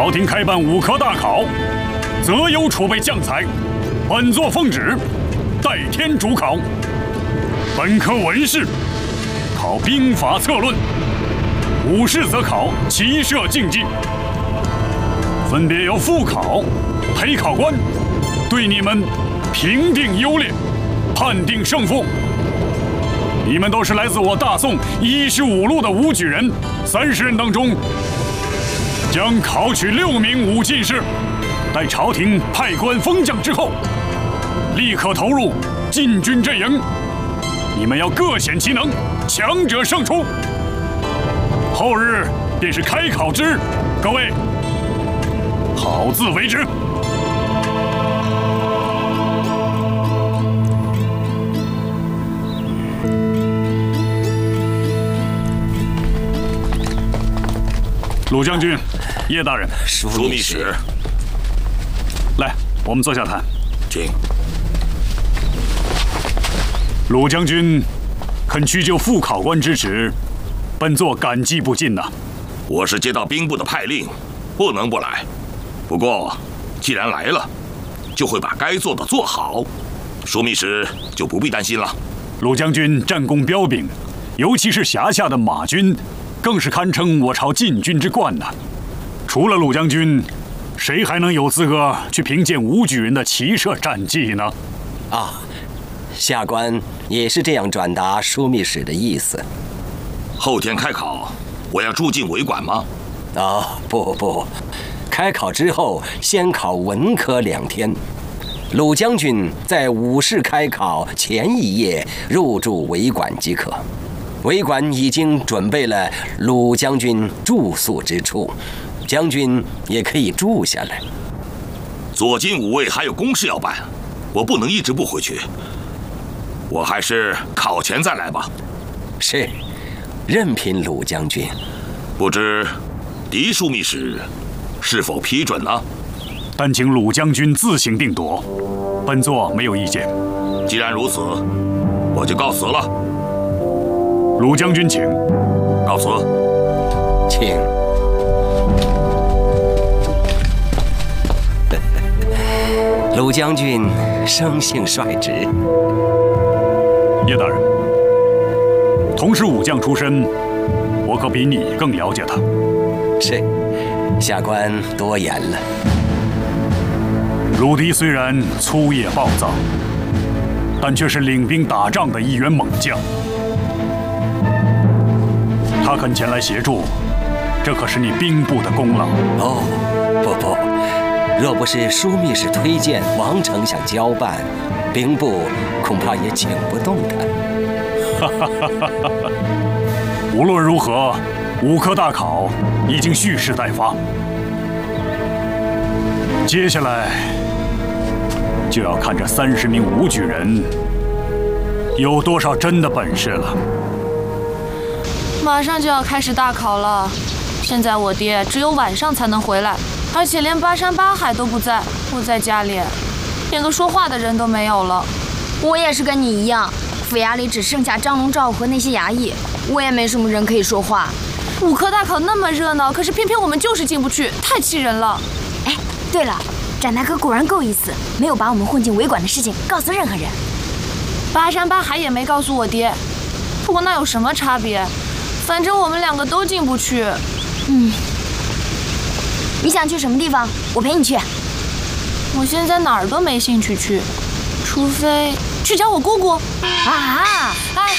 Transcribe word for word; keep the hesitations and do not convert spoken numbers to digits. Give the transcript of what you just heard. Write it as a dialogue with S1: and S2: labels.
S1: 朝廷开办武科大考，择优储备将才，本座奉旨，代天主考。本科文试考兵法策论，武士则考骑射竞技。分别由副考、陪考官对你们评定优劣，判定胜负。你们都是来自我大宋一十五路的武举人，三十人当中将考取六名武进士。待朝廷派官封将之后，立刻投入禁军阵营。你们要各显其能，强者胜出。后日便是开考之日，各位好自为之。鲁将军，叶大人，
S2: 枢密使，
S1: 来，我们坐下谈。
S2: 请。
S1: 鲁将军肯屈就副考官之职，本座感激不尽呐。
S2: 我是接到兵部的派令，不能不来。不过，既然来了，就会把该做的做好。枢密使就不必担心了。
S1: 鲁将军战功彪炳，尤其是辖下的马军，更是堪称我朝禁军之冠呐。除了鲁将军，谁还能有资格去评鉴武举人的骑射战绩呢？
S3: 啊，下官也是这样转达枢密使的意思。
S2: 后天开考，我要住进委馆吗？
S3: 哦，不不，开考之后先考文科两天。鲁将军在武士开考前一夜入住委馆即可。委馆已经准备了鲁将军住宿之处，将军也可以住下来。
S2: 左近五位还有公事要办，我不能一直不回去。我还是考前再来吧。
S3: 是，任凭鲁将军。
S2: 不知狄枢密使是否批准呢？
S1: 但请鲁将军自行定夺，本座没有意见。
S2: 既然如此，我就告辞了。
S1: 鲁将军，请。
S2: 告辞。
S3: 请。鲁将军生性率直。
S1: 叶大人，同是武将出身，我可比你更了解他。
S3: 是，下官多言了。
S1: 鲁迪虽然粗野暴躁，但却是领兵打仗的一员猛将。他肯前来协助，这可是你兵部的功劳。
S3: 哦，不不，若不是枢密使推荐王丞相交办，兵部恐怕也请不动他。
S1: 哈哈哈哈哈！无论如何，武科大考已经蓄势待发，接下来就要看这三十名武举人有多少真的本事了。
S4: 马上就要开始大考了，现在我爹只有晚上才能回来，而且连巴山八海都不在，我在家里连个说话的人都没有了。
S5: 我也是跟你一样，府衙里只剩下张龙赵和那些衙役，我也没什么人可以说话。
S4: 武科大考那么热闹，可是偏偏我们就是进不去，太气人了。
S5: 哎，对了，展大哥果然够意思，没有把我们混进委馆的事情告诉任何人。
S4: 巴山八海也没告诉我爹，不过那有什么差别？反正我们两个都进不去。
S5: 嗯，你想去什么地方？我陪你去。
S4: 我现在哪儿都没兴趣去，除非去找我姑姑。
S5: 啊！
S4: 哎，